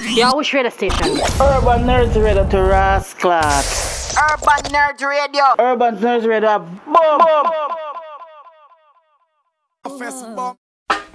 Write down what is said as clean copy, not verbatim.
Yeah, which radio station? Urban Nerds Radio to Rasclat. Urban Nerd Radio. Urban Nerds Radio. Boom!